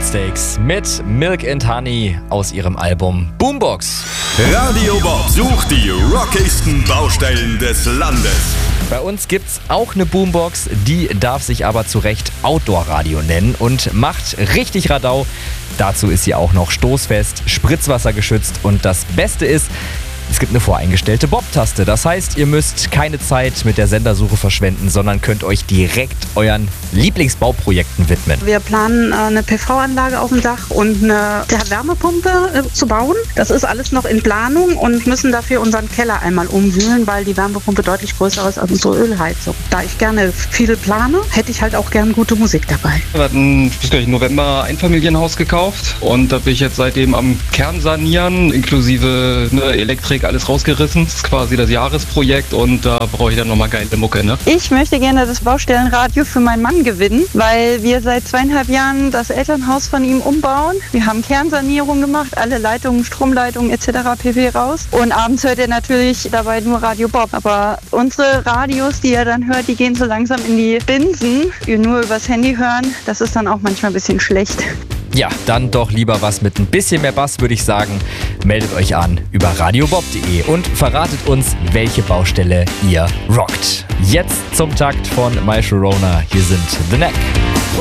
Beatsteaks mit Milk and Honey aus ihrem Album Boombox. Radio Bob sucht die rockigsten Baustellen des Landes. Bei uns gibt's auch eine Boombox, die darf sich aber zu Recht Outdoor-Radio nennen und macht richtig Radau. Dazu ist sie auch noch stoßfest, spritzwassergeschützt und das Beste ist, es gibt eine voreingestellte Bob-Taste. Das heißt, ihr müsst keine Zeit mit der Sendersuche verschwenden, sondern könnt euch direkt euren Lieblingsbauprojekten widmen. Wir planen eine PV-Anlage auf dem Dach und eine Wärmepumpe zu bauen. Das ist alles noch in Planung und müssen dafür unseren Keller einmal umwühlen, weil die Wärmepumpe deutlich größer ist als unsere Ölheizung. Da ich gerne viel plane, hätte ich halt auch gern gute Musik dabei. Wir hatten im November ein Einfamilienhaus gekauft und da bin ich jetzt seitdem am Kern sanieren, inklusive Elektrik, alles rausgerissen. Das ist quasi das Jahresprojekt und da brauche ich dann nochmal geile Mucke. Ne? Ich möchte gerne das Baustellenradio für meinen Mann gewinnen, weil wir seit 2,5 Jahren das Elternhaus von ihm umbauen. Wir haben Kernsanierung gemacht, alle Leitungen, Stromleitungen etc. pp. Raus. Und abends hört er natürlich dabei nur Radio Bob. Aber unsere Radios, die er dann hört, die gehen so langsam in die Binsen. Wir nur übers Handy hören, das ist dann auch manchmal ein bisschen schlecht. Ja, dann doch lieber was mit ein bisschen mehr Bass, würde ich sagen. Meldet euch an über radiobob.de und verratet uns, welche Baustelle ihr rockt. Jetzt zum Takt von My Sharona. Hier sind The Neck.